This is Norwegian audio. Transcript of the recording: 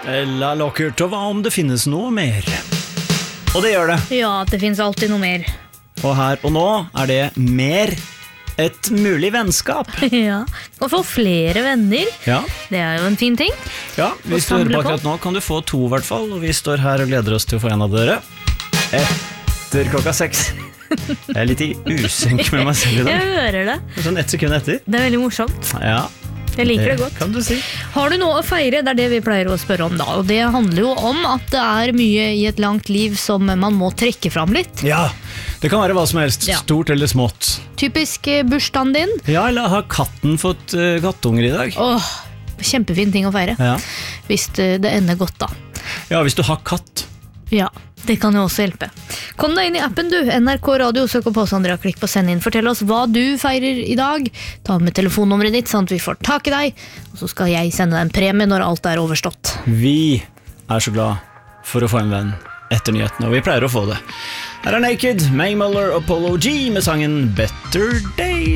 La lokkert, og hva om det finnes noe mer? Og det gjør det. Ja, det finnes alltid noe mer. Og her og nå er det mer et mulig vennskap. Ja, og få flere venner. Ja, Det er jo en fin ting. ja hvis du hører samle på på. akkurat nå, kan du få 2 i hvert fall. Og vi står her og gleder oss til å få en av dere etter klokka 6. Jeg er litt i usynk med meg selv i dag. Jeg hører det. Sånn 1 sekund etter. Det er veldig morsomt. Ja, Jeg liker det godt. kan du si. Har du noe å feire? Det er det vi pleier å spørre om da. Og det handler jo om at det er mye i et langt liv som man må trekke fram litt. Ja, det kan være hva som helst, Ja. stort eller smått. Typisk bursdagen din. Ja, eller har katten fått kattunger i dag? Åh, kjempefin ting å feire. Ja. Hvis det ender godt da. Ja, hvis du har katt. Ja, det kan jo også hjelpe. Kom deg inn i appen du, NRK Radio, søk opp oss Andrea, klikk på send inn. Fortell oss hva du feirer i dag. Ta med telefonnummeret ditt, sånn at vi får tak i deg. Og så skal jeg sende deg en premie når alt er overstått. Vi er så glad for å få en venn etter nyhetene, og vi pleier å få det. Her er Naked, May Muller og Polo G med sangen Better Day.